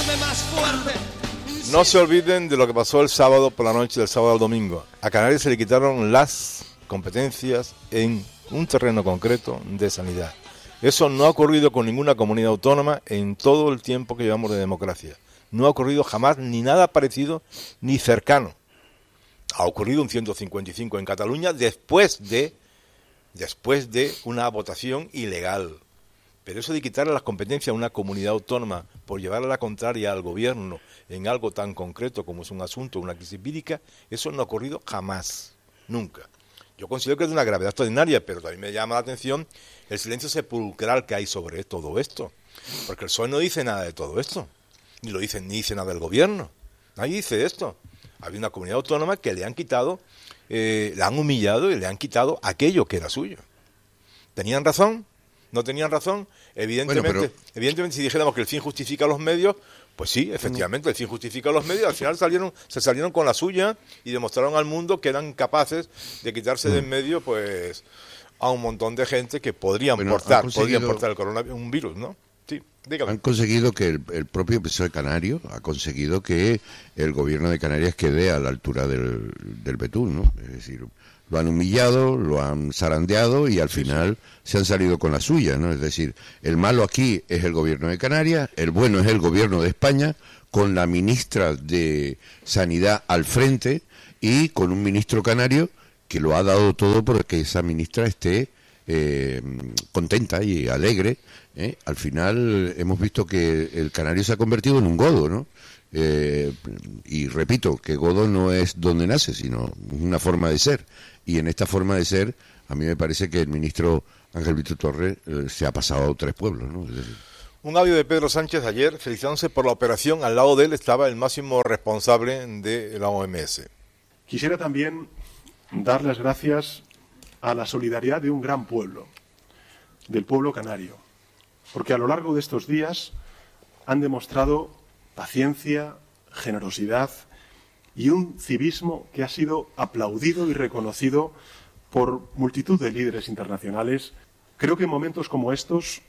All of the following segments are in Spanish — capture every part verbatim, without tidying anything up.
más fuerte. No se olviden de lo que pasó el sábado por la noche, del sábado al domingo. A Canarias se le quitaron las competencias en un terreno concreto de sanidad. Eso no ha ocurrido con ninguna comunidad autónoma en todo el tiempo que llevamos de democracia. No ha ocurrido jamás ni nada parecido ni cercano. Ha ocurrido un ciento cincuenta y cinco en Cataluña después de, después de una votación ilegal. Pero eso de quitarle las competencias a una comunidad autónoma por llevar a la contraria al gobierno en algo tan concreto como es un asunto, una crisis vírica, eso no ha ocurrido jamás, nunca. Yo considero que es de una gravedad extraordinaria, pero también me llama la atención el silencio sepulcral que hay sobre todo esto. Porque el P S O E no dice nada de todo esto, ni lo dice, ni dice nada del gobierno. Nadie dice esto. Había una comunidad autónoma que le han quitado, eh, le han humillado y le han quitado aquello que era suyo. ¿Tenían razón? ¿No tenían razón? Evidentemente, bueno, pero... evidentemente si dijéramos que el fin justifica los medios, pues sí, efectivamente, el fin justifica los medios. Al final salieron, se salieron con la suya y demostraron al mundo que eran capaces de quitarse de en medio, pues, a un montón de gente que podrían bueno, portar, conseguido... podrían portar el coronavirus, un virus, ¿no? Sí, dígame. Han conseguido que el, el propio P S O E canario ha conseguido que el gobierno de Canarias quede a la altura del, del betún, ¿no? Es decir, lo han humillado, lo han zarandeado y al final se han salido con la suya, ¿no? Es decir, el malo aquí es el gobierno de Canarias, el bueno es el gobierno de España, con la ministra de Sanidad al frente y con un ministro canario que lo ha dado todo para que esa ministra esté eh, contenta y alegre, ¿eh? Al final hemos visto que el canario se ha convertido en un godo, ¿no? Eh, y repito, que godo no es donde nace, sino una forma de ser. Y en esta forma de ser, a mí me parece que el ministro Ángel Víctor Torres eh, se ha pasado a tres pueblos, ¿no? Es decir... Un audio de Pedro Sánchez ayer felicitándose por la operación. Al lado de él estaba el máximo responsable de la O M S. Quisiera también dar las gracias a la solidaridad de un gran pueblo, del pueblo canario, porque a lo largo de estos días han demostrado paciencia, generosidad y un civismo que ha sido aplaudido y reconocido por multitud de líderes internacionales. Creo que en momentos como estos,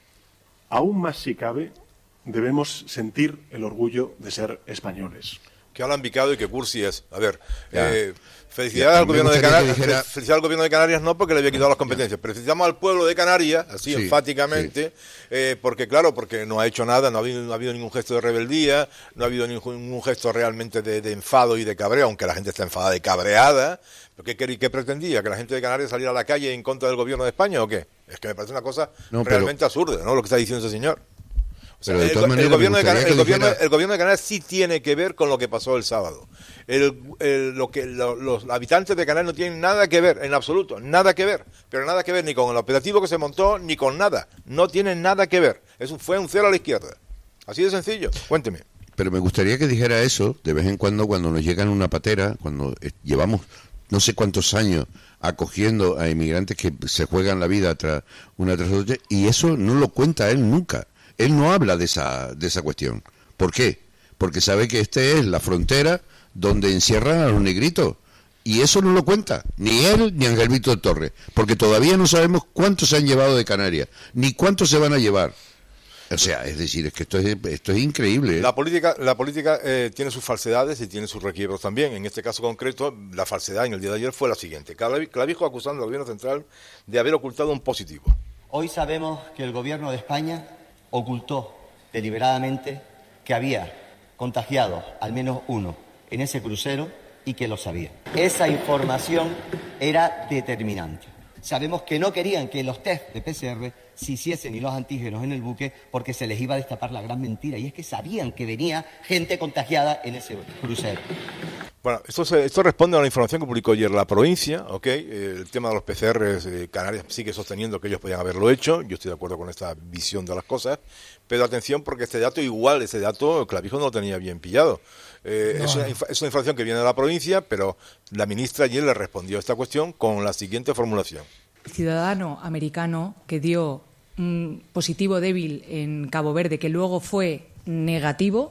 aún más si cabe, debemos sentir el orgullo de ser españoles. Que alambicado y que cursi es. A ver, eh, felicidades al gobierno de Canarias. Dijera... Felicidades al gobierno de Canarias no porque le había quitado las competencias, pero felicitamos al pueblo de Canarias, así sí, enfáticamente, sí. eh, porque claro, porque no ha hecho nada, no ha habido, no ha habido ningún gesto de rebeldía, no ha habido ningún, ningún gesto realmente de, de enfado y de cabreo, aunque la gente está enfadada y cabreada. ¿Qué, qué, ¿Qué pretendía? ¿Que la gente de Canarias saliera a la calle en contra del gobierno de España o qué? Es que me parece una cosa no, realmente pero... absurda, ¿no? Lo que está diciendo ese señor. O sea, el, el, gobierno de Canarias, el, gobierno, dijera... el gobierno de Canarias sí tiene que ver con lo que pasó el sábado. El, el, lo que lo, los habitantes de Canarias no tienen nada que ver, en absoluto, nada que ver, pero nada que ver ni con el operativo que se montó ni con nada. No tienen nada que ver. Eso fue un cero a la izquierda. Así de sencillo. Cuénteme. Pero me gustaría que dijera eso de vez en cuando cuando nos llegan una patera, cuando eh, llevamos no sé cuántos años acogiendo a inmigrantes que se juegan la vida tras una tras otra, y eso no lo cuenta él nunca. Él no habla de esa de esa cuestión. ¿Por qué? Porque sabe que este es la frontera donde encierran a los negritos. Y eso no lo cuenta, ni él ni Ángel Víctor Torres, porque todavía no sabemos cuántos se han llevado de Canarias, ni cuántos se van a llevar. O sea, es decir, es que esto es, esto es increíble, ¿eh? La política, la política eh, tiene sus falsedades y tiene sus requiebros también. En este caso concreto, la falsedad en el día de ayer fue la siguiente. Clavijo acusando al gobierno central de haber ocultado un positivo. Hoy sabemos que el gobierno de España ocultó deliberadamente que había contagiado al menos uno en ese crucero y que lo sabía. Esa información era determinante. Sabemos que no querían que los test de P C R se hiciesen y los antígenos en el buque porque se les iba a destapar la gran mentira, y es que sabían que venía gente contagiada en ese crucero. Bueno, esto, se, esto responde a la información que publicó ayer la provincia, ¿ok? El tema de los P C Rs, eh, Canarias sigue sosteniendo que ellos podían haberlo hecho, yo estoy de acuerdo con esta visión de las cosas, pero atención porque este dato igual, ese dato Clavijo no lo tenía bien pillado. Eh, no. es, una, es una información que viene de la provincia, pero la ministra ayer le respondió a esta cuestión con la siguiente formulación. El ciudadano americano que dio un positivo débil en Cabo Verde, que luego fue negativo,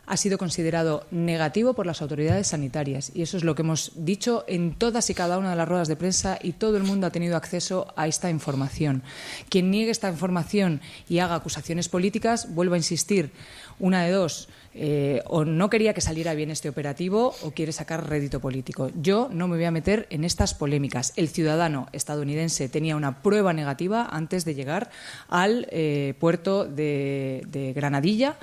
ha sido considerado negativo por las autoridades sanitarias. Y eso es lo que hemos dicho en todas y cada una de las ruedas de prensa y todo el mundo ha tenido acceso a esta información. Quien niegue esta información y haga acusaciones políticas, vuelvo a insistir, una de dos, eh, o no quería que saliera bien este operativo o quiere sacar rédito político. Yo no me voy a meter en estas polémicas. El ciudadano estadounidense tenía una prueba negativa antes de llegar al eh, puerto de, de Granadilla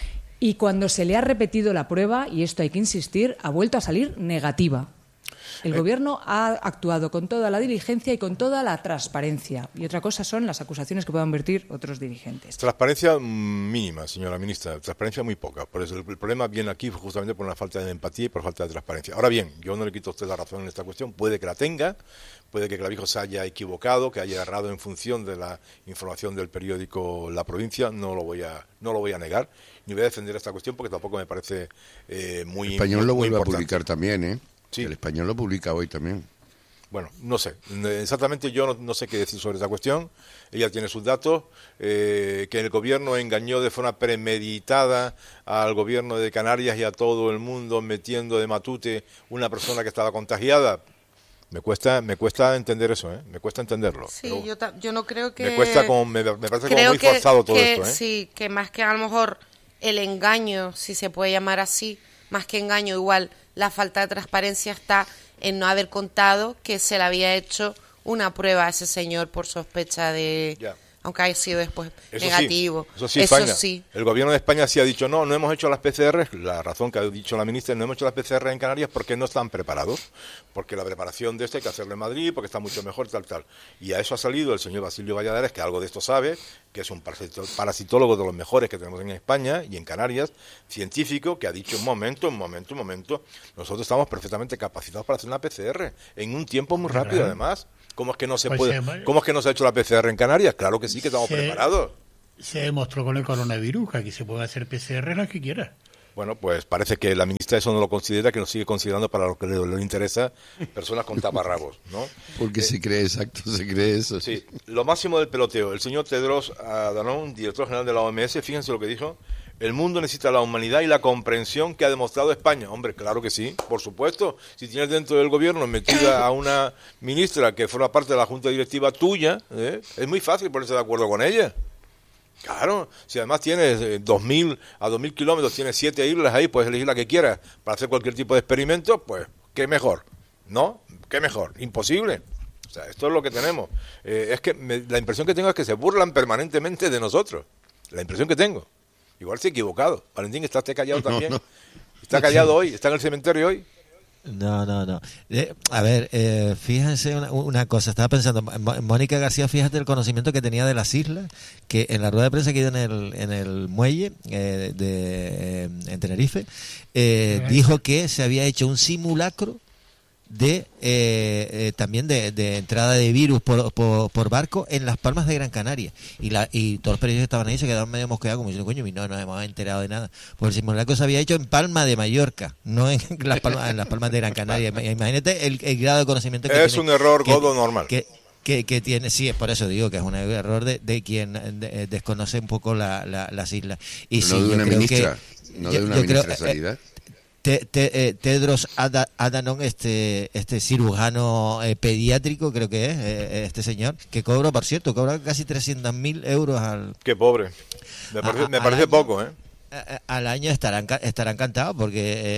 y cuando se le ha repetido la prueba, y esto hay que insistir, ha vuelto a salir negativa. El Gobierno ha actuado con toda la diligencia y con toda la transparencia. Y otra cosa son las acusaciones que puedan vertir otros dirigentes. Transparencia mínima, señora ministra. Transparencia muy poca. Por eso el, el problema viene aquí justamente por una falta de empatía y por falta de transparencia. Ahora bien, yo no le quito a usted la razón en esta cuestión. Puede que la tenga, puede que Clavijo se haya equivocado, que haya errado en función de la información del periódico La Provincia. No lo voy a, no lo voy a negar. Ni voy a defender esta cuestión porque tampoco me parece eh, muy El Español lo muy vuelve importante. a publicar también, ¿eh? Sí. El Español lo publica hoy también. Bueno, no sé. Exactamente yo no, no sé qué decir sobre esa cuestión. Ella tiene sus datos. Eh, que el gobierno engañó de forma premeditada al gobierno de Canarias y a todo el mundo metiendo de matute una persona que estaba contagiada. Me cuesta me cuesta entender eso, ¿eh? Me cuesta entenderlo. Sí, pero yo, ta- yo no creo que... Me cuesta como, me, me parece como creo muy que, forzado todo que, esto, ¿eh? Sí, que más que a lo mejor el engaño, si se puede llamar así, más que engaño, igual la falta de transparencia está en no haber contado que se le había hecho una prueba a ese señor por sospecha de... Ya. Aunque haya sido después Eso negativo. Sí, eso sí, eso España. sí. El gobierno de España sí ha dicho, no, no hemos hecho las P C R, la razón que ha dicho la ministra, no hemos hecho las P C R en Canarias porque no están preparados, porque la preparación de esto hay que hacerlo en Madrid, porque está mucho mejor, tal, tal. Y a eso ha salido el señor Basilio Valladares, que algo de esto sabe, que es un parasitólogo de los mejores que tenemos en España y en Canarias, científico, que ha dicho, un momento, un momento, un momento, nosotros estamos perfectamente capacitados para hacer una P C R, en un tiempo muy rápido, claro. Además. ¿Cómo es que no se pues puede? Se, ¿Cómo es que no se ha hecho la P C R en Canarias? Claro que sí, que estamos se, preparados. Se demostró con el coronavirus que aquí se puede hacer P C R las que quiera. Bueno, pues parece que la ministra eso no lo considera, que lo sigue considerando para lo que le, le interesa, personas con taparrabos, ¿no? Porque eh, se cree, exacto, se cree eso. Sí, lo máximo del peloteo. El señor Tedros Adhanom, director general de la O M S, fíjense lo que dijo. El mundo necesita la humanidad y la comprensión que ha demostrado España. Hombre, claro que sí, por supuesto. Si tienes dentro del gobierno metida a una ministra que forma parte de la junta directiva tuya, ¿eh? Es muy fácil ponerse de acuerdo con ella. Claro, si además tienes eh, dos mil a dos mil kilómetros, tienes siete islas ahí, puedes elegir la que quieras para hacer cualquier tipo de experimento, pues qué mejor, ¿no? ¿Qué mejor? Imposible. O sea, esto es lo que tenemos. Eh, es que me, la impresión que tengo es que se burlan permanentemente de nosotros. La impresión que tengo. Igual se ha equivocado. Valentín, ¿estás callado también? No, no. ¿Está callado hoy? ¿Está en el cementerio hoy? No, no, no. Eh, a ver, eh, fíjense una, una cosa. Estaba pensando, Mónica García, fíjate el conocimiento que tenía de las islas, que en la rueda de prensa que dio en el, en el muelle eh, de, eh, en Tenerife, eh, dijo que se había hecho un simulacro de eh, eh, también de, de entrada de virus por, por, por barco en Las Palmas de Gran Canaria, y la y todos los periodistas que estaban ahí se quedaron medio mosqueados como diciendo, coño, no nos hemos enterado de nada, porque el simulacro se había hecho en Palma de Mallorca, no en Las Palmas, en Las Palmas de Gran Canaria. Imagínate el, el grado de conocimiento que es tiene, un error que, godo normal que, que, que tiene, sí, es por eso digo que es un error de, de quien de, desconoce un poco la, la, las islas. Y no sí, de yo una creo ministra, que, no yo, de una yo ministra creo, de Sanidad. Eh, Te, te, eh, Tedros Adhanom, este este cirujano eh, pediátrico, creo que es, eh, este señor, que cobra, por cierto, cobra casi trescientos mil euros al... Qué pobre. Me parece, a, me parece año, poco, ¿eh? Al año estarán estarán encantados porque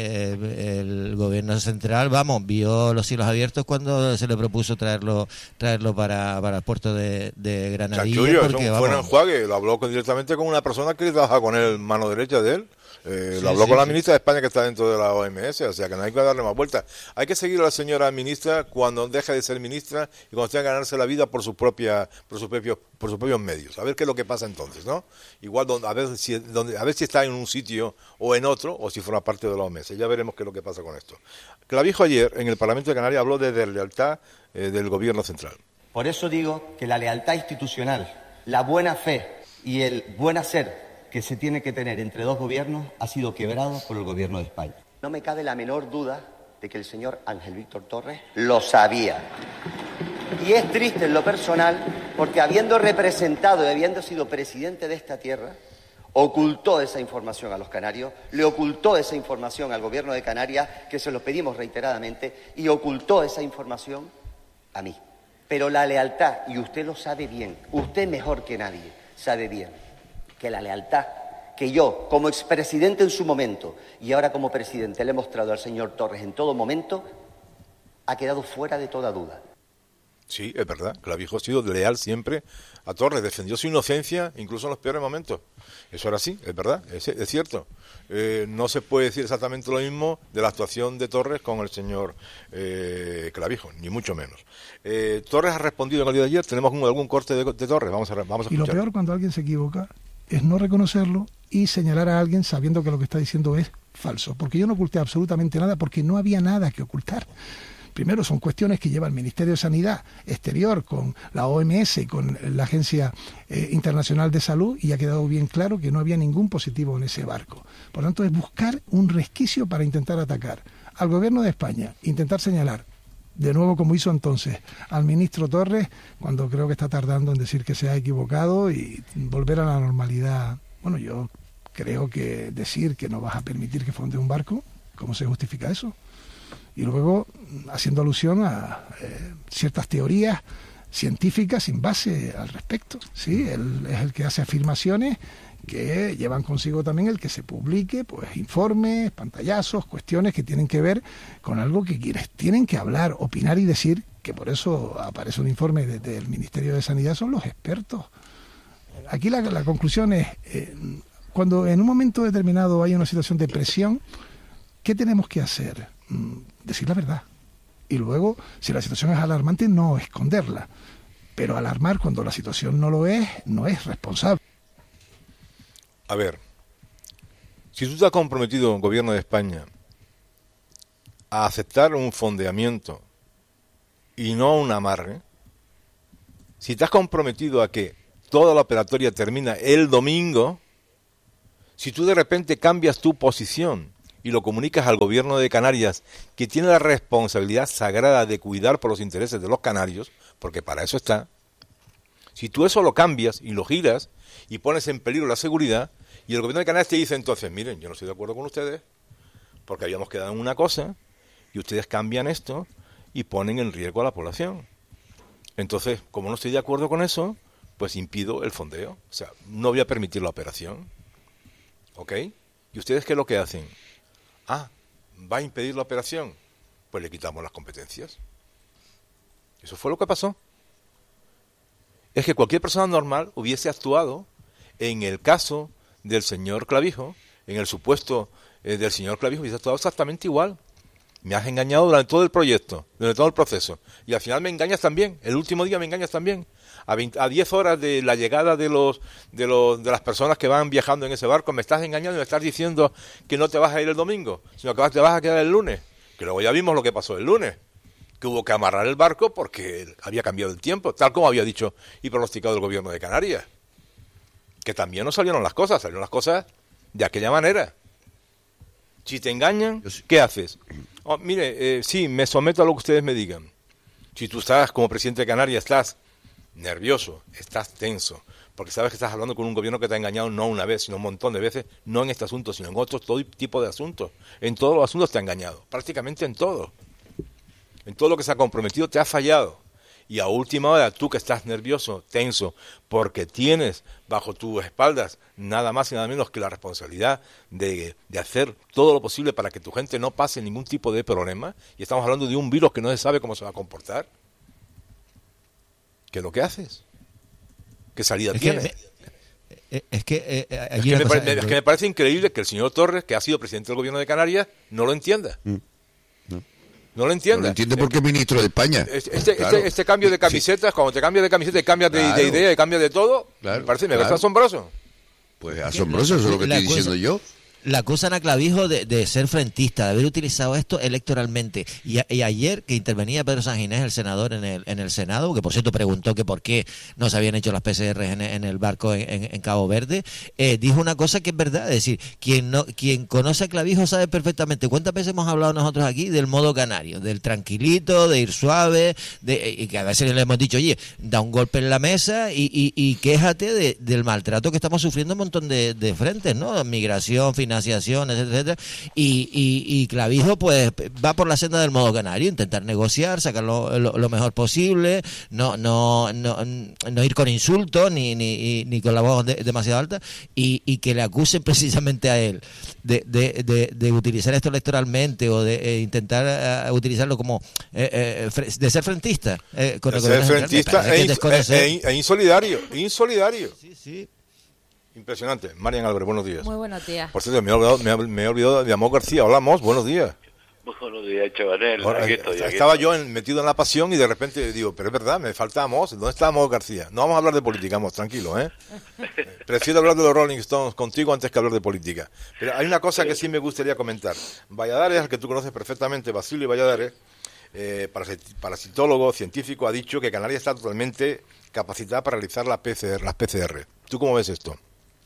eh, el gobierno central, vamos, vio los cielos abiertos cuando se le propuso traerlo traerlo para, para el puerto de, de Granadilla. Chanchullo, porque, es un buen enjuague. Lo habló con, directamente con una persona que trabaja con él, mano derecha de él. Eh, sí, lo habló sí, con la sí. ministra de España que está dentro de la O M S, o sea que no hay que darle más vueltas. Hay que seguir a la señora ministra cuando deje de ser ministra y cuando tenga que ganarse la vida por sus propias, por sus propios, por sus propios medios. A ver qué es lo que pasa entonces, ¿no? Igual donde, a ver si, donde, a ver si está en un sitio o en otro, o si forma parte de la O M S. Ya veremos qué es lo que pasa con esto. Clavijo ayer en el Parlamento de Canarias habló de deslealtad eh, del gobierno central. Por eso digo que la lealtad institucional, la buena fe y el buen hacer que se tiene que tener entre dos gobiernos ha sido quebrado por el gobierno de España. No me cabe la menor duda de que el señor Ángel Víctor Torres lo sabía. Y es triste en lo personal porque habiendo representado y habiendo sido presidente de esta tierra, ocultó esa información a los canarios, le ocultó esa información al gobierno de Canarias, que se lo pedimos reiteradamente, y ocultó esa información a mí. Pero la lealtad, y usted lo sabe bien, usted mejor que nadie sabe bien, que la lealtad que yo, como expresidente en su momento, y ahora como presidente le he mostrado al señor Torres en todo momento, ha quedado fuera de toda duda. Sí, es verdad. Clavijo ha sido leal siempre a Torres, defendió su inocencia incluso en los peores momentos. Eso era así, es verdad, es, es cierto. Eh, no se puede decir exactamente lo mismo de la actuación de Torres con el señor eh, Clavijo, ni mucho menos. Eh, Torres ha respondido en el día de ayer, tenemos un, algún corte de, de Torres, vamos a, vamos a Y lo escuchar. peor cuando alguien se equivoca es no reconocerlo y señalar a alguien sabiendo que lo que está diciendo es falso. Porque yo no oculté absolutamente nada, porque no había nada que ocultar. Primero, son cuestiones que lleva el Ministerio de Sanidad Exterior con la O M S y con la Agencia eh, Internacional de Salud, y ha quedado bien claro que no había ningún positivo en ese barco. Por lo tanto, es buscar un resquicio para intentar atacar al Gobierno de España, intentar señalar, de nuevo como hizo entonces, al ministro Torres, cuando creo que está tardando en decir que se ha equivocado y volver a la normalidad. Bueno, yo creo que decir que no vas a permitir que fonde un barco, ¿cómo se justifica eso? Y luego haciendo alusión a eh, ciertas teorías científicas sin base al respecto. Sí, él es el que hace afirmaciones que llevan consigo también el que se publique pues informes, pantallazos, cuestiones que tienen que ver con algo que quienes tienen que hablar, opinar y decir, que por eso aparece un informe de, del Ministerio de Sanidad, son los expertos. Aquí la, la conclusión es, eh, cuando en un momento determinado hay una situación de presión, ¿qué tenemos que hacer? Decir la verdad. Y luego, si la situación es alarmante, no esconderla. Pero alarmar cuando la situación no lo es, no es responsable. A ver, si tú te has comprometido, gobierno de España, a aceptar un fondeamiento y no un amarre, si te has comprometido a que toda la operatoria termina el domingo, si tú de repente cambias tu posición y lo comunicas al gobierno de Canarias, que tiene la responsabilidad sagrada de cuidar por los intereses de los canarios, porque para eso está, si tú eso lo cambias y lo giras y pones en peligro la seguridad, y el gobierno de Canarias te dice entonces, miren, yo no estoy de acuerdo con ustedes, porque habíamos quedado en una cosa, y ustedes cambian esto y ponen en riesgo a la población. Entonces, como no estoy de acuerdo con eso, pues impido el fondeo. O sea, no voy a permitir la operación. ¿Ok? ¿Y ustedes qué es lo que hacen? Ah, ¿va a impedir la operación? Pues le quitamos las competencias. Eso fue lo que pasó. Es que cualquier persona normal hubiese actuado en el caso del señor Clavijo, en el supuesto eh, del señor Clavijo, hubiese actuado exactamente igual. Me has engañado durante todo el proyecto, durante todo el proceso. Y al final me engañas también. El último día me engañas también. A, veinte, a diez horas de la llegada de los, de los de las personas que van viajando en ese barco, me estás engañando y me estás diciendo que no te vas a ir el domingo, sino que te vas a quedar el lunes. Que luego ya vimos lo que pasó el lunes. Que hubo que amarrar el barco porque había cambiado el tiempo, tal como había dicho y pronosticado el gobierno de Canarias. Que también no salieron las cosas, salieron las cosas de aquella manera. Si te engañan, ¿qué haces? Oh, mire, eh, sí, me someto a lo que ustedes me digan. Si tú estás como presidente de Canarias, estás nervioso, estás tenso, porque sabes que estás hablando con un gobierno que te ha engañado no una vez, sino un montón de veces, no en este asunto, sino en otros todo tipo de asuntos. En todos los asuntos te ha engañado, prácticamente en todo. En todo lo que se ha comprometido te ha fallado. Y a última hora, tú que estás nervioso, tenso, porque tienes bajo tus espaldas nada más y nada menos que la responsabilidad de, de hacer todo lo posible para que tu gente no pase ningún tipo de problema, y estamos hablando de un virus que no se sabe cómo se va a comportar, ¿qué es lo que haces? ¿Qué salida es tienes? Que, es que, eh, es, que me, pare, es que me parece increíble que el señor Torres, que ha sido presidente del gobierno de Canarias, no lo entienda. Mm. No lo entiende. No lo entiende porque es ministro de España. Este, este, claro. este, este cambio de camisetas, sí. Cuando te cambias de camiseta y cambias de, claro. de idea y cambias de todo, claro, me parece, me claro. parece asombroso. Pues asombroso, eso es lo que estoy cosa, diciendo yo. la acusan a Clavijo de, de ser frentista, de haber utilizado esto electoralmente. Y, a, y ayer que intervenía Pedro Sanginés, el senador, en el, en el Senado, que por cierto preguntó que por qué no se habían hecho las P C R en, en el barco en, en, en Cabo Verde, eh, dijo una cosa que es verdad, es decir, quien no quien conoce a Clavijo sabe perfectamente cuántas veces hemos hablado nosotros aquí del modo canario, del tranquilito, de ir suave, de, y que a veces le hemos dicho, oye, da un golpe en la mesa y, y, y quéjate de, del maltrato que estamos sufriendo en un montón de, de frentes, ¿no? Migración, financiación, etcétera, etcétera. Y, y, y Clavijo pues va por la senda del modo canario, intentar negociar, sacar lo, lo, lo mejor posible, no no no, no ir con insultos ni, ni, ni con la voz de, demasiado alta, y, y que le acusen precisamente a él de, de, de, de utilizar esto electoralmente o de eh, intentar uh, utilizarlo como eh, eh, de ser frentista. Eh, con de ser frentista e, e, e insolidario, insolidario. Sí, sí. Impresionante. Marian Álvarez, buenos días. Muy buenos días. Por cierto, me he olvidado, me, me he olvidado de Amós García. Hablamos, buenos días. Muy buenos días, chaval. Ahora, aquí estoy, aquí estaba estoy. yo en, metido en la pasión y de repente digo, pero es verdad, me falta Amós. ¿Dónde está Amós García? No vamos a hablar de política, Amós, tranquilo, ¿eh? Prefiero hablar de los Rolling Stones contigo antes que hablar de política. Pero hay una cosa que sí me gustaría comentar. Valladares, al que tú conoces perfectamente, Basilio Valladares, eh, parasitólogo, científico, ha dicho que Canarias está totalmente capacitada para realizar la P C R, las P C R. ¿Tú cómo ves esto?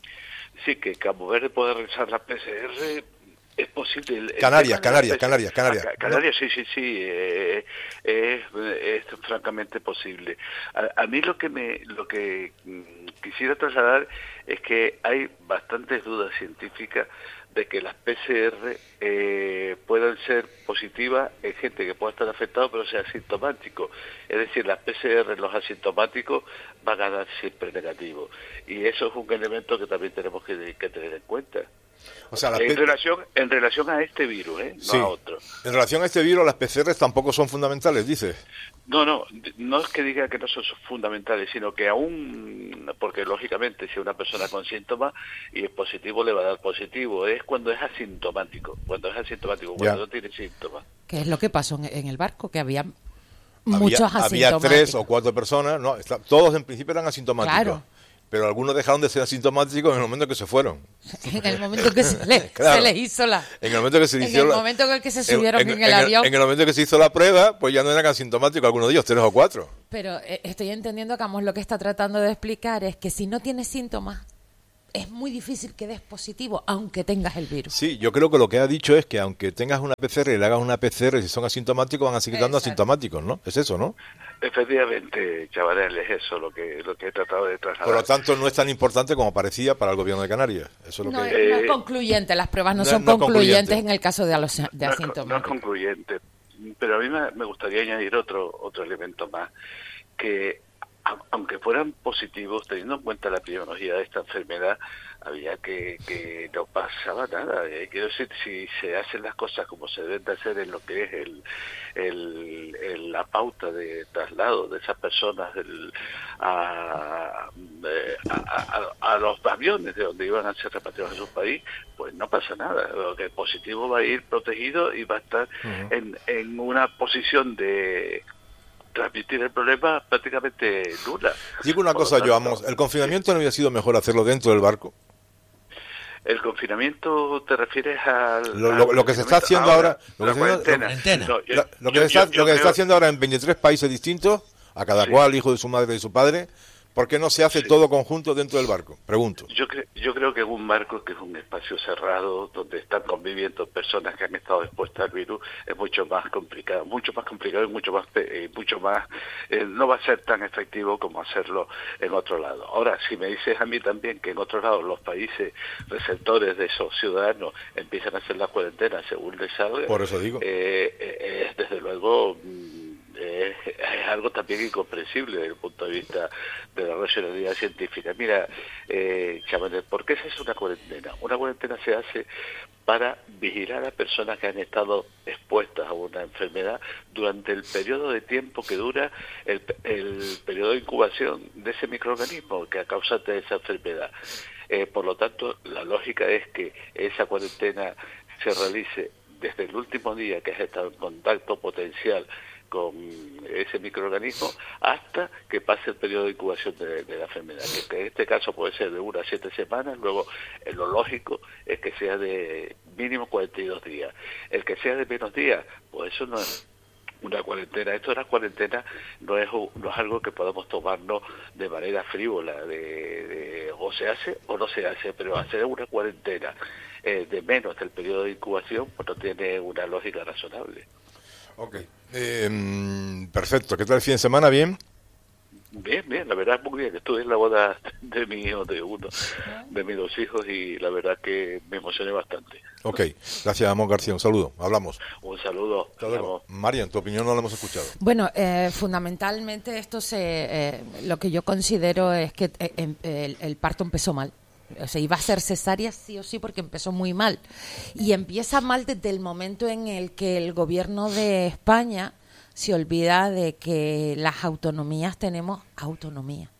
Sí, que Cabo Verde puede realizar la P C R, es posible. El, Canarias, el Canarias, Canarias, Canarias. Ah, Canarias, sí, sí, sí, eh, es, es francamente posible. A, a mí lo que me, lo que quisiera trasladar es que hay bastantes dudas científicas de que las P C R eh, puedan ser positivas en gente que pueda estar afectado pero sea asintomático. Es decir, las P C R, los asintomáticos, van a dar siempre negativo. Y eso es un elemento que también tenemos que, que tener en cuenta. O sea, en, relación, en relación a este virus, ¿eh? No sí. a otro. En relación a este virus, las P C R tampoco son fundamentales, dices. No, no, no es que diga que no son fundamentales, sino que aún, porque lógicamente si una persona con síntomas y es positivo le va a dar positivo, es cuando es asintomático, cuando es asintomático, cuando ya no tiene síntomas. ¿Qué es lo que pasó en, en el barco? Que había, había muchos asintomáticos. Había tres o cuatro personas, no, está, todos en principio eran asintomáticos. Claro. Pero algunos dejaron de ser asintomáticos en el momento que se fueron. En el momento que se, le, claro. se les hizo la... En el momento que se En hizo el la, momento en el que se subieron en, en, en el en avión. El, en el momento que se hizo la prueba, pues ya no eran asintomáticos algunos de ellos, tres o cuatro. Pero eh, estoy entendiendo que Amos lo que está tratando de explicar es que si no tienes síntomas, es muy difícil que des positivo, aunque tengas el virus. Sí, yo creo que lo que ha dicho es que aunque tengas una P C R y le hagas una P C R, si son asintomáticos, van a seguir dando asintomáticos, ¿no? Es eso, ¿no? Efectivamente, Chavarel, es eso lo que lo que he tratado de trasladar. Por lo tanto, no es tan importante como parecía para el gobierno de Canarias. Eso es lo no, que... no es concluyente, las pruebas no, no son no concluyentes concluyente. en el caso de, los, de no asintomáticos. No es concluyente, pero a mí me, me gustaría añadir otro otro elemento más, que aunque fueran positivos, teniendo en cuenta la epidemiología de esta enfermedad, había que, que no pasaba nada. Eh, quiero decir, si se hacen las cosas como se deben de hacer en lo que es el, el, el la pauta de traslado de esas personas del, a, a, a, a los aviones de donde iban a ser repatriados a su país, pues no pasa nada. Lo que el positivo va a ir protegido y va a estar uh-huh. en, en una posición de transmitir el problema prácticamente nula. Digo una cosa, yo, Amos, ¿el confinamiento no había sido mejor hacerlo dentro del barco? ¿El confinamiento te refieres a lo, lo, lo que se está haciendo ahora? Lo que, cuarentena. Se, lo, no, yo, lo, lo que, yo, se, está, yo, yo lo que se está haciendo ahora en veintitrés países distintos, a cada sí. cual, hijo de su madre y de su padre, ¿por qué no se hace sí. todo conjunto dentro del barco? Pregunto. Yo, cre yo creo que en un barco, que es un espacio cerrado, donde están conviviendo personas que han estado expuestas al virus, es mucho más complicado, mucho más complicado y mucho más, eh, mucho más eh, no va a ser tan efectivo como hacerlo en otro lado. Ahora, si me dices a mí también que en otros lados los países receptores de esos ciudadanos empiezan a hacer la cuarentena según les salga, por eso digo, eh, eh, desde luego... Eh, es algo también incomprensible desde el punto de vista de la racionalidad científica. Mira, eh, Chavanel, ¿por qué se hace una cuarentena? Una cuarentena se hace para vigilar a personas que han estado expuestas a una enfermedad durante el periodo de tiempo que dura el, el periodo de incubación de ese microorganismo que a causa de esa enfermedad. Eh, por lo tanto, la lógica es que esa cuarentena se realice desde el último día que has estado en contacto potencial con ese microorganismo hasta que pase el periodo de incubación de, de la enfermedad, que en este caso puede ser de una a siete semanas. Luego, eh, lo lógico es que sea de mínimo cuarenta y dos días. El que sea de menos días, pues eso no es una cuarentena. Esto de la cuarentena no es, no es algo que podamos tomarnos de manera frívola, de, de o se hace o no se hace, pero hacer una cuarentena eh, de menos del periodo de incubación pues no tiene una lógica razonable. Ok, eh, perfecto. ¿Qué tal el fin de semana? ¿Bien? Bien, bien, la verdad muy bien. Estuve en la boda de mi hijo, de uno de mis dos hijos, y la verdad que me emocioné bastante. Ok, gracias, Amor García. Un saludo, hablamos. Un saludo. Hasta luego. María, en tu opinión no lo hemos escuchado. Bueno, eh, fundamentalmente esto se, eh, lo que yo considero es que eh, el, el parto empezó mal. O sea, iba a ser cesárea sí o sí porque empezó muy mal. Y empieza mal desde el momento en el que el gobierno de España se olvida de que las autonomías tenemos autonomía.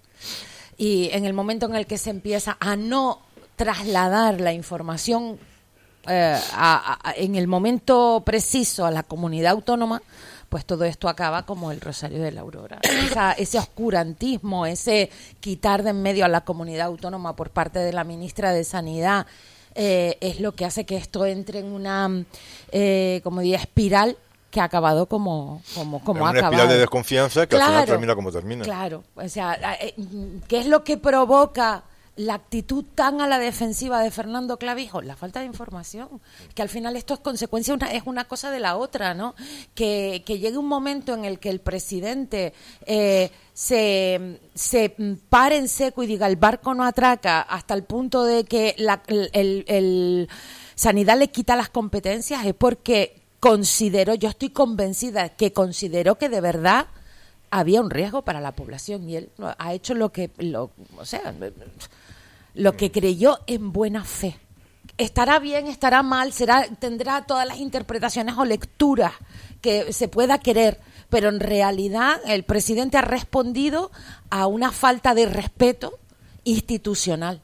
Y en el momento en el que se empieza a no trasladar la información eh, a, a, en el momento preciso a la comunidad autónoma, pues todo esto acaba como el Rosario de la Aurora. Esa, ese oscurantismo, ese quitar de en medio a la comunidad autónoma por parte de la ministra de Sanidad, eh, es lo que hace que esto entre en una, eh, como diría, espiral que ha acabado como, como, como ha una acabado. Espiral de desconfianza que claro, al final termina como termina. Claro, o sea, ¿qué es lo que provoca la actitud tan a la defensiva de Fernando Clavijo? La falta de información, que al final esto es consecuencia, una, es una cosa de la otra, ¿no? Que, que llegue un momento en el que el presidente eh, se, se pare en seco y diga el barco no atraca, hasta el punto de que la, el, el, el Sanidad le quita las competencias, es porque consideró, yo estoy convencida que consideró que de verdad había un riesgo para la población, y él ha hecho lo que, lo, o sea, lo que creyó en buena fe. Estará bien, estará mal, será, tendrá todas las interpretaciones o lecturas que se pueda querer, pero en realidad el presidente ha respondido a una falta de respeto institucional.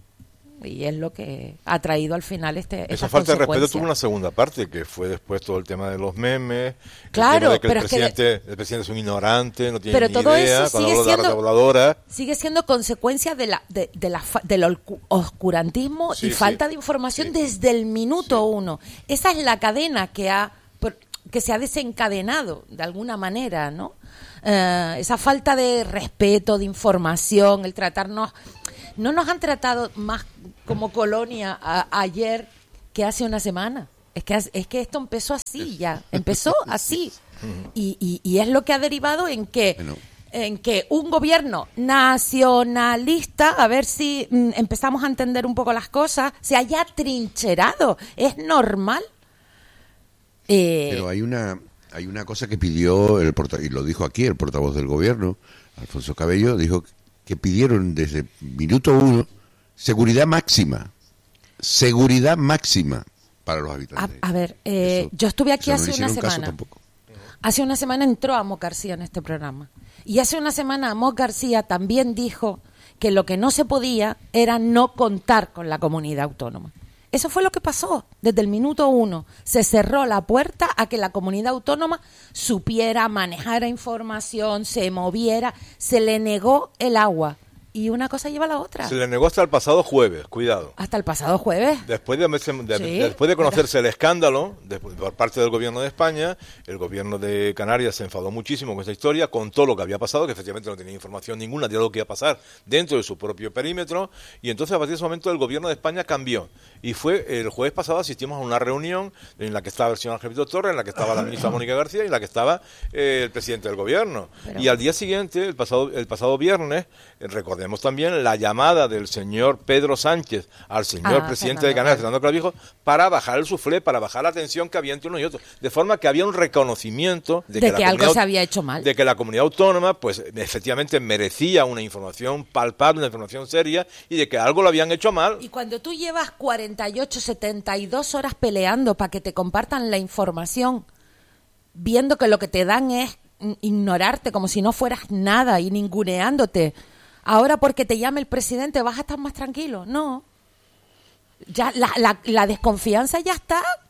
Y es lo que ha traído al final este esa falta de respeto tuvo una segunda parte, que fue después todo el tema de los memes, claro, el tema de que pero el es presidente, que el presidente es un ignorante, no tiene pero ni todo idea, eso cuando sigue habla de la siendo, voladora. sigue siendo consecuencia de la de, de la del oscurantismo sí, y sí. falta de información sí. desde el minuto sí. uno. Esa es la cadena que ha que se ha desencadenado de alguna manera, ¿no? Uh, esa falta de respeto, de información, el tratarnos... No nos han tratado más como colonia a, ayer que hace una semana. Es que, es que esto empezó así ya, empezó así. Y, y, y es lo que ha derivado en que, bueno. en que un gobierno nacionalista, a ver si mm, empezamos a entender un poco las cosas, se haya trincherado. Es normal. Eh, Pero hay una hay una cosa que pidió, el porta, y lo dijo aquí el portavoz del gobierno, Alfonso Cabello, dijo que pidieron desde minuto uno seguridad máxima, seguridad máxima para los habitantes. A, a ver, eh, eso, yo estuve aquí hace no una semana. Hace una semana entró Amos García en este programa. Y hace una semana Amos García también dijo que lo que no se podía era no contar con la comunidad autónoma. Eso fue lo que pasó desde el minuto uno. Se cerró la puerta a que la comunidad autónoma supiera, manejara información, se moviera. Se le negó el agua. Y una cosa lleva a la otra. Se le negó hasta el pasado jueves, cuidado. Hasta el pasado jueves. Después de, de, sí, después de conocerse el escándalo de, por parte del gobierno de España, el gobierno de Canarias se enfadó muchísimo con esta historia, contó lo que había pasado, que efectivamente no tenía información ninguna de lo que iba a pasar dentro de su propio perímetro, y entonces a partir de ese momento el gobierno de España cambió. Y fue el jueves pasado asistimos a una reunión en la que estaba el señor Angelito Torres, en la que estaba la ministra Mónica García y en la que estaba eh, el presidente del gobierno. Pero... Y al día siguiente, el pasado, el pasado viernes, eh, recordemos también la llamada del señor Pedro Sánchez al señor ah, presidente Fernando, de Canarias, Fernando Clavijo, para bajar el suflé, para bajar la tensión que había entre unos y otros. De forma que había un reconocimiento de, de que, que la algo se había hecho mal. De que la comunidad autónoma, pues, efectivamente merecía una información palpable, una información seria, y de que algo lo habían hecho mal. Y cuando tú llevas cuarenta y ocho, setenta y dos horas peleando para que te compartan la información, viendo que lo que te dan es ignorarte como si no fueras nada y ninguneándote, ahora porque te llame el presidente vas a estar más tranquilo. No. Ya la, la, la desconfianza ya está.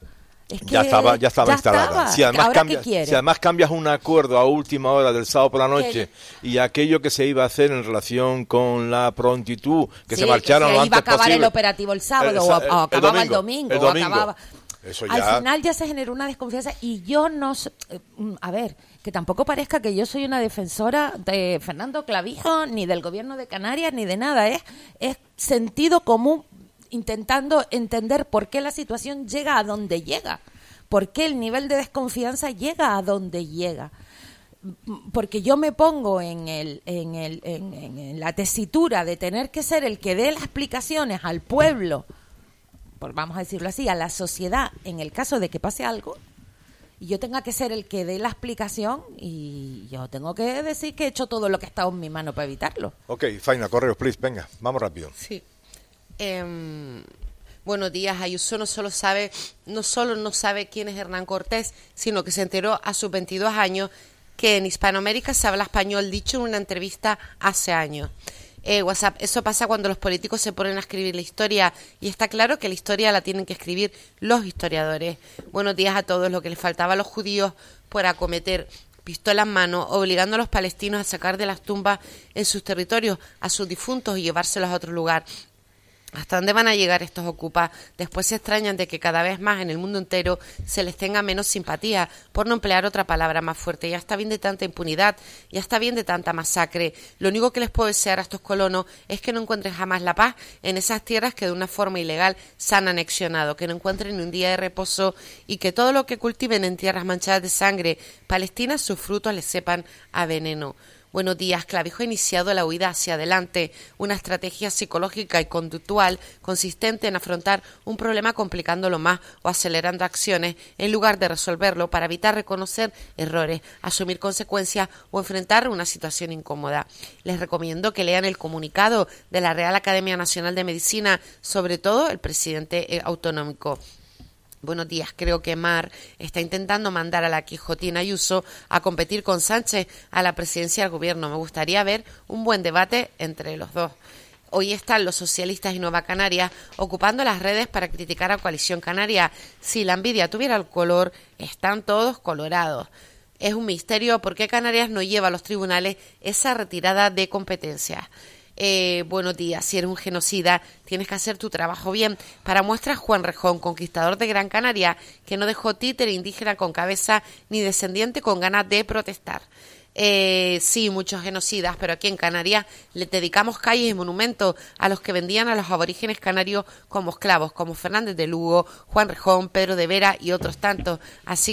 Es que ya estaba, ya estaba ya instalada. estaba. Si además, ¿Ahora cambia, qué quiere? si además cambias un acuerdo a última hora del sábado por la noche y aquello que se iba a hacer en relación con la prontitud, que Sí, se marcharon que lo se antes iba a acabar posible. el operativo el sábado El- o, a- el- o el acababa el domingo, domingo, el o domingo. acababa... Eso Al ya- final ya se generó una desconfianza y yo no... s- eh, mm, A ver, que tampoco parezca que yo soy una defensora de Fernando Clavijo, ni del gobierno de Canarias, ni de nada. Es, es sentido común intentando entender por qué la situación llega a donde llega. Por qué el nivel de desconfianza llega a donde llega. Porque yo me pongo en, el, en, el, en, en- en la tesitura de tener que ser el que dé las explicaciones al pueblo, por, vamos a decirlo así, a la sociedad, en el caso de que pase algo, y yo tenga que ser el que dé la explicación, y yo tengo que decir que he hecho todo lo que ha estado en mi mano para evitarlo. Ok, Faina, correos, please, venga, vamos rápido. Sí. Em, buenos días. Ayuso no solo sabe, no solo no sabe quién es Hernán Cortés, sino que se enteró a sus veintidós años que en Hispanoamérica se habla español, dicho en una entrevista hace años. Eh, WhatsApp, eso pasa cuando los políticos se ponen a escribir la historia y está claro que la historia la tienen que escribir los historiadores. Buenos días a todos. Lo que les faltaba a los judíos por acometer, pistola en mano, obligando a los palestinos a sacar de las tumbas en sus territorios a sus difuntos y llevárselos a otro lugar. ¿Hasta dónde van a llegar estos ocupas? Después se extrañan de que cada vez más en el mundo entero se les tenga menos simpatía, por no emplear otra palabra más fuerte. Ya está bien de tanta impunidad, ya está bien de tanta masacre. Lo único que les puedo desear a estos colonos es que no encuentren jamás la paz en esas tierras que de una forma ilegal se han anexionado, que no encuentren ni un día de reposo y que todo lo que cultiven en tierras manchadas de sangre palestinas, sus frutos les sepan a veneno. Buenos días. Clavijo ha iniciado la huida hacia adelante, una estrategia psicológica y conductual consistente en afrontar un problema complicándolo más o acelerando acciones en lugar de resolverlo para evitar reconocer errores, asumir consecuencias o enfrentar una situación incómoda. Les recomiendo que lean el comunicado de la Real Academia Nacional de Medicina, sobre todo el presidente eh, autonómico. Buenos días. Creo que Mar está intentando mandar a la Quijotina Ayuso a competir con Sánchez a la presidencia del gobierno. Me gustaría ver un buen debate entre los dos. Hoy están los socialistas y Nueva Canarias ocupando las redes para criticar a Coalición Canaria. Si la envidia tuviera el color, están todos colorados. Es un misterio por qué Canarias no lleva a los tribunales esa retirada de competencias. Eh, buenos días. Si eres un genocida, tienes que hacer tu trabajo bien. Para muestra, Juan Rejón, conquistador de Gran Canaria, que no dejó títere indígena con cabeza ni descendiente con ganas de protestar. Eh, sí, muchos genocidas, pero aquí en Canarias le dedicamos calles y monumentos a los que vendían a los aborígenes canarios como esclavos, como Fernández de Lugo, Juan Rejón, Pedro de Vera y otros tantos. Así